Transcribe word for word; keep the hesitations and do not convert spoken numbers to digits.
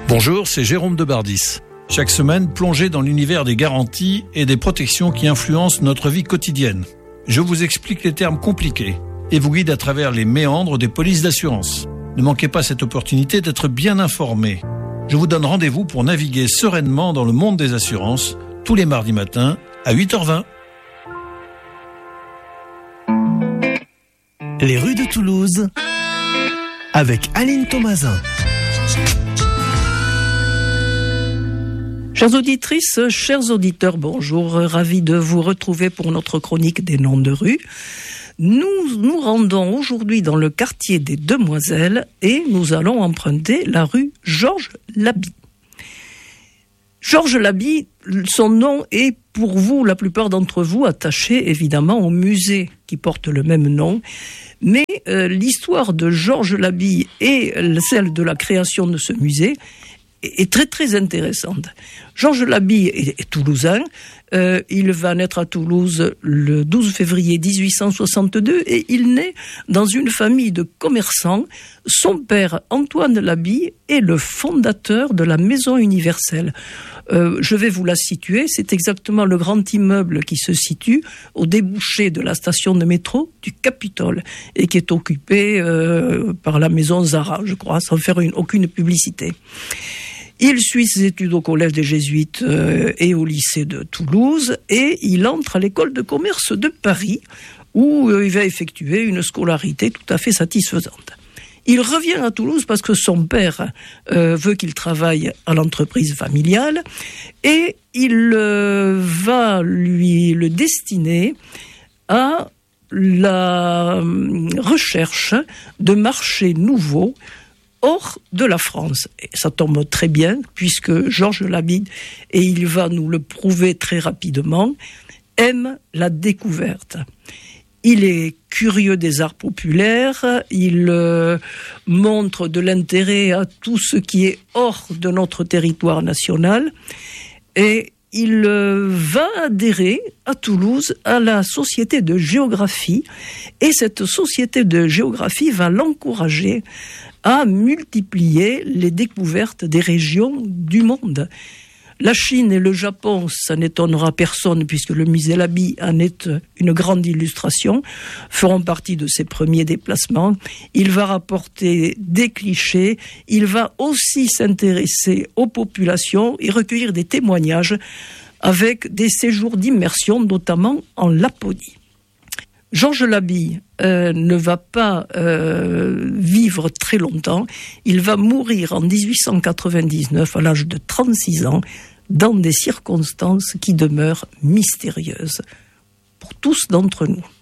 Bonjour, c'est Jérôme de Bardis. Chaque semaine, plongez dans l'univers des garanties et des protections qui influencent notre vie quotidienne. Je vous explique les termes compliqués et vous guide à travers les méandres des polices d'assurance. Ne manquez pas cette opportunité d'être bien informé. Je vous donne rendez-vous pour naviguer sereinement dans le monde des assurances tous les mardis matins à huit heures vingt. Les rues de Toulouse avec Aline Thomasin. Chères auditrices, chers auditeurs, bonjour, ravi de vous retrouver pour notre chronique des noms de rue. Nous nous rendons aujourd'hui dans le quartier des Demoiselles et nous allons emprunter la rue Georges Labie. Georges Labie, son nom est pour vous, la plupart d'entre vous, attaché évidemment au musée qui porte le même nom. Mais euh, l'histoire de Georges Labie et celle de la création de ce musée est très très intéressante. Georges Labie est, est toulousain. Euh, il va naître à Toulouse le douze février dix-huit cent soixante-deux et il naît dans une famille de commerçants. Son père, Antoine Labie, est le fondateur de la Maison Universelle. Euh, je vais vous la situer. C'est exactement le grand immeuble qui se situe au débouché de la station de métro du Capitole et qui est occupé euh, par la maison Zara, je crois, sans faire une, aucune publicité. Il suit ses études au collège des Jésuites euh, et au lycée de Toulouse et il entre à l'école de commerce de Paris où euh, il va effectuer une scolarité tout à fait satisfaisante. Il revient à Toulouse parce que son père euh, veut qu'il travaille à l'entreprise familiale et il euh, va lui le destiner à la recherche de marchés nouveaux hors de la France. Et ça tombe très bien, puisque Georges Labie, et il va nous le prouver très rapidement, aime la découverte. Il est curieux des arts populaires, il euh, montre de l'intérêt à tout ce qui est hors de notre territoire national, et il euh, va adhérer à Toulouse à la Société de géographie, et cette Société de géographie va l'encourager à multiplier les découvertes des régions du monde. La Chine et le Japon, ça n'étonnera personne puisque le musée Labie en est une grande illustration, feront partie de ses premiers déplacements. Il va rapporter des clichés, il va aussi s'intéresser aux populations et recueillir des témoignages avec des séjours d'immersion, notamment en Laponie. Georges Labie euh, ne va pas euh, vivre très longtemps. Il va mourir en dix-huit cent quatre-vingt-dix-neuf à l'âge de trente-six ans dans des circonstances qui demeurent mystérieuses pour tous d'entre nous.